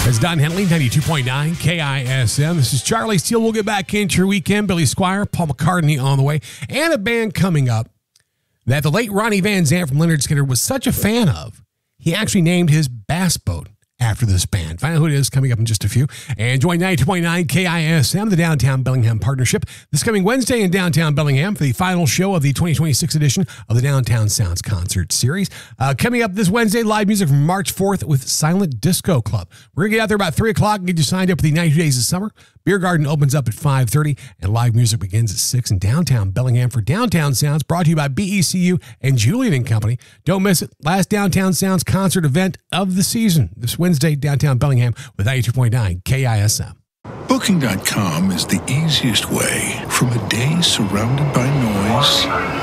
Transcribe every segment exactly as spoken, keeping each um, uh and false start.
It's Don Henley, ninety-two point nine K I S M. This is Charlie Steele. We'll get back into your weekend. Billy Squier, Paul McCartney on the way, and a band coming up that the late Ronnie Van Zant from Lynyrd Skynyrd was such a fan of, he actually named his bass boat after this band. Find out who it is coming up in just a few. And join ninety-two point nine K I S M, the Downtown Bellingham Partnership, this coming Wednesday in downtown Bellingham for the final show of the twenty twenty-six edition of the Downtown Sounds Concert Series. Uh, coming up this Wednesday, live music from March fourth with Silent Disco Club. We're going to get out there about three o'clock and get you signed up for the ninety Days of Summer. Beer Garden opens up at five thirty, and live music begins at six in downtown Bellingham for Downtown Sounds, brought to you by B E C U and Julian and Company. Don't miss it. Last Downtown Sounds concert event of the season this Wednesday, downtown Bellingham with ninety-two point nine K I S M. Booking dot com is the easiest way from a day surrounded by noise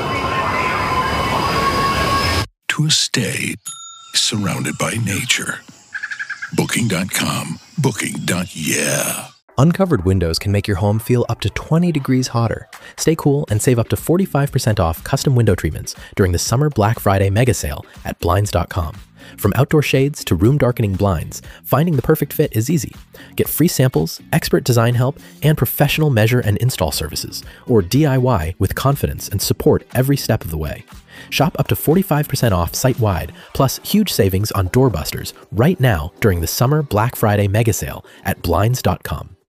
to a stay surrounded by nature. Booking dot com. Booking. Yeah. Uncovered windows can make your home feel up to twenty degrees hotter. Stay cool and save up to forty-five percent off custom window treatments during the Summer Black Friday mega sale at Blinds dot com. From outdoor shades to room darkening blinds, finding the perfect fit is easy. Get free samples, expert design help, and professional measure and install services, or D I Y with confidence and support every step of the way. Shop up to forty-five percent off site-wide, plus huge savings on doorbusters right now during the Summer Black Friday mega sale at Blinds dot com.